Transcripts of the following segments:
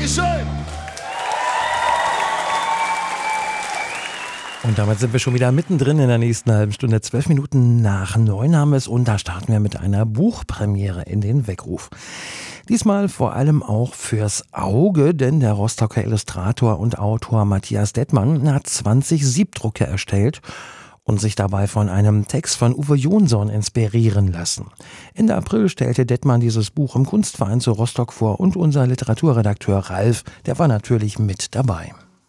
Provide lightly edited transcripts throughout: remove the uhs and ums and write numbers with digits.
Dankeschön. Und damit sind wir schon wieder mittendrin in der nächsten halben Stunde. 12 Minuten nach 9 haben wir es und da starten wir mit einer Buchpremiere in den Weckruf. Diesmal vor allem auch fürs Auge, denn der Rostocker Illustrator und Autor Matthias Dettmann hat 20 Siebdrucke erstellt und sich dabei von einem Text von Uwe Jonsson inspirieren lassen. Ende April stellte Dettmann dieses Buch im Kunstverein zu Rostock vor und unser Literaturredakteur Ralf, der war natürlich mit dabei.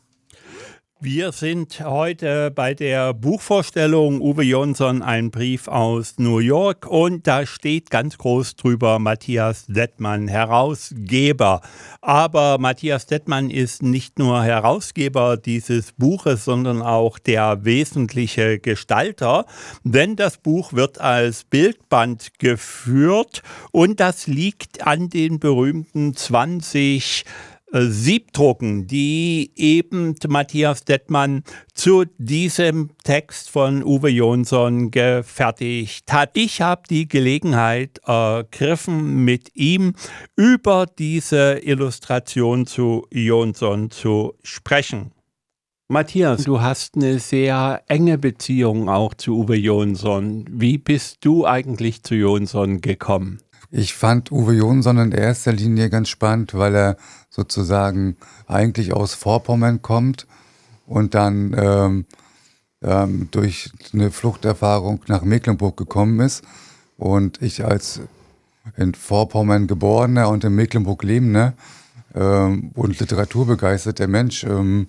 Wir sind heute bei der Buchvorstellung Uwe Jonsson, ein Brief aus New York, und da steht ganz groß drüber Matthias Dettmann, Herausgeber. Aber Matthias Dettmann ist nicht nur Herausgeber dieses Buches, sondern auch der wesentliche Gestalter, denn das Buch wird als Bildband geführt und das liegt an den berühmten 20 Siebdrucken, die eben Matthias Dettmann zu diesem Text von Uwe Jonsson gefertigt hat. Ich habe die Gelegenheit ergriffen, mit ihm über diese Illustration zu Jonsson zu sprechen. Matthias, du hast eine sehr enge Beziehung auch zu Uwe Jonsson. Wie bist du eigentlich zu Jonsson gekommen? Ich fand Uwe Jonsson in erster Linie ganz spannend, weil er sozusagen eigentlich aus Vorpommern kommt und dann durch eine Fluchterfahrung nach Mecklenburg gekommen ist. Und ich als in Vorpommern geborener und in Mecklenburg lebender und literaturbegeisterter Mensch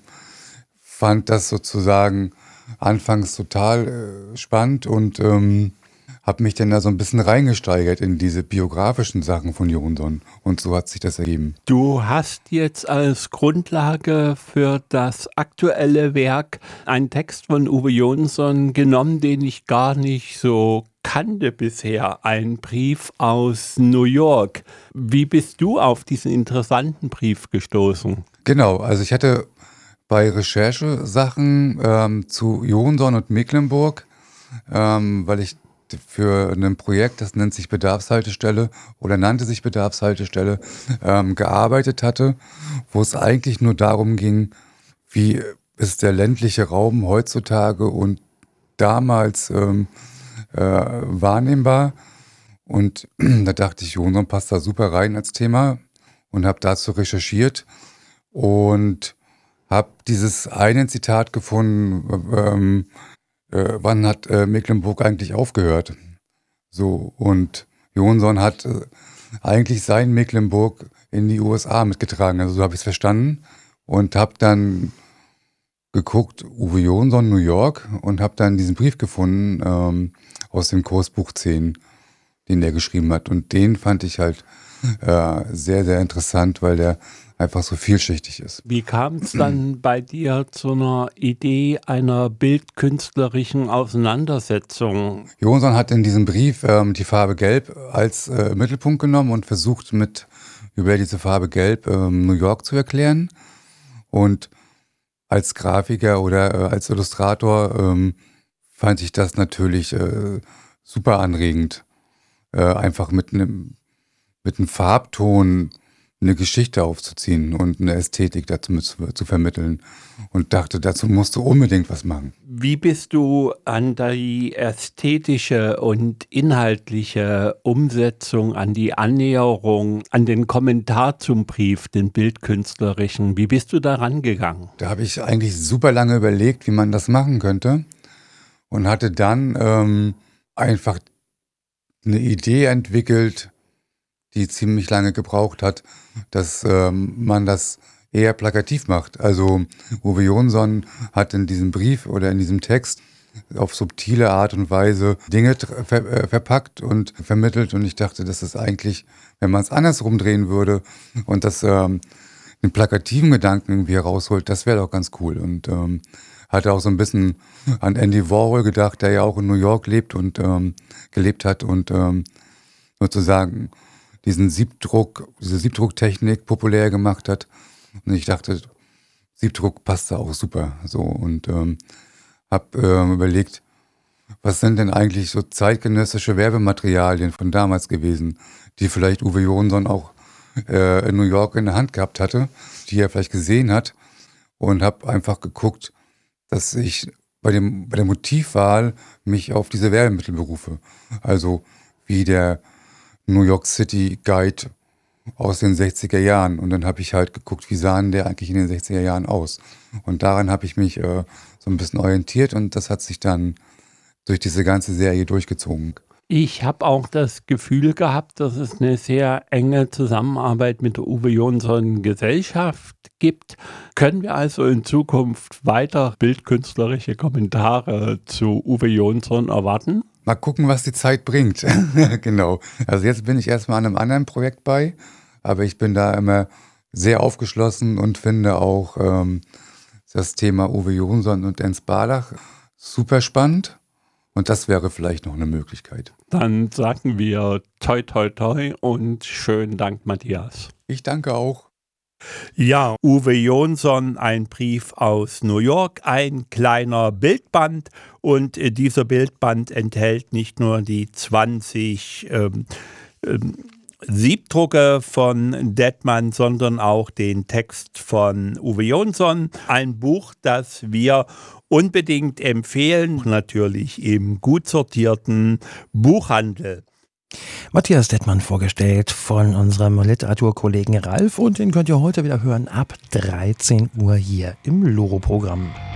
fand das sozusagen anfangs total spannend und habe mich dann da so ein bisschen reingesteigert in diese biografischen Sachen von Jonsson und so hat sich das ergeben. Du hast jetzt als Grundlage für das aktuelle Werk einen Text von Uwe Jonsson genommen, den ich gar nicht so kannte bisher, ein Brief aus New York. Wie bist du auf diesen interessanten Brief gestoßen? Genau, also ich hatte bei Recherchesachen zu Jonsson und Mecklenburg, weil ich für ein Projekt, das nennt sich Bedarfshaltestelle oder nannte sich Bedarfshaltestelle, gearbeitet hatte, wo es eigentlich nur darum ging, wie ist der ländliche Raum heutzutage und damals wahrnehmbar. Und da dachte ich, Jonsson passt da super rein als Thema und habe dazu recherchiert und habe dieses eine Zitat gefunden, wann hat Mecklenburg eigentlich aufgehört? So, und Jonsson hat eigentlich sein Mecklenburg in die USA mitgetragen. Also so habe ich es verstanden und habe dann geguckt, Uwe Jonsson, New York, und habe dann diesen Brief gefunden aus dem Kursbuch 10, den der geschrieben hat. Und den fand ich halt sehr, sehr interessant, weil der einfach so vielschichtig ist. Wie kam es dann bei dir zu einer Idee einer bildkünstlerischen Auseinandersetzung? Jonsson hat in diesem Brief die Farbe Gelb als Mittelpunkt genommen und versucht über diese Farbe Gelb New York zu erklären. Und als Grafiker oder als Illustrator fand ich das natürlich super anregend, einfach mit einem Farbton eine Geschichte aufzuziehen und eine Ästhetik dazu zu vermitteln und dachte, dazu musst du unbedingt was machen. Wie bist du an die ästhetische und inhaltliche Umsetzung, an die Annäherung, an den Kommentar zum Brief, den bildkünstlerischen, wie bist du da rangegangen? Da habe ich eigentlich super lange überlegt, wie man das machen könnte und hatte dann einfach eine Idee entwickelt, die ziemlich lange gebraucht hat, dass man das eher plakativ macht. Also Uwe Jonsson hat in diesem Brief oder in diesem Text auf subtile Art und Weise Dinge verpackt und vermittelt und ich dachte, dass es eigentlich, wenn man es andersrum drehen würde und das den plakativen Gedanken irgendwie herausholt, das wäre doch ganz cool und hatte auch so ein bisschen an Andy Warhol gedacht, der ja auch in New York lebt und gelebt hat und sozusagen diese Siebdrucktechnik populär gemacht hat. Und ich dachte, Siebdruck passt da auch super. So und habe überlegt, was sind denn eigentlich so zeitgenössische Werbematerialien von damals gewesen, die vielleicht Uwe Jonsson auch in New York in der Hand gehabt hatte, die er vielleicht gesehen hat, und habe einfach geguckt, dass ich bei der Motivwahl mich auf diese Werbemittel berufe. Also wie der New York City Guide aus den 60er Jahren. Und dann habe ich halt geguckt, wie sahen der eigentlich in den 60er Jahren aus. Und daran habe ich mich so ein bisschen orientiert, und das hat sich dann durch diese ganze Serie durchgezogen. Ich habe auch das Gefühl gehabt, dass es eine sehr enge Zusammenarbeit mit der Uwe Jonsson Gesellschaft gibt. Können wir also in Zukunft weiter bildkünstlerische Kommentare zu Uwe Jonsson erwarten? Mal gucken, was die Zeit bringt. Genau. Also jetzt bin ich erstmal an einem anderen Projekt bei, aber ich bin da immer sehr aufgeschlossen und finde auch das Thema Uwe Jonsson und Ernst Barlach super spannend. Und das wäre vielleicht noch eine Möglichkeit. Dann sagen wir toi toi toi und schönen Dank, Matthias. Ich danke auch. Ja, Uwe Jonsson, ein Brief aus New York, ein kleiner Bildband, und dieser Bildband enthält nicht nur die 20 Siebdrucke von Dettmann, sondern auch den Text von Uwe Jonsson. Ein Buch, das wir unbedingt empfehlen, natürlich im gut sortierten Buchhandel. Matthias Dettmann vorgestellt von unserem Literaturkollegen Ralf, und den könnt ihr heute wieder hören ab 13 Uhr hier im Loro-Programm.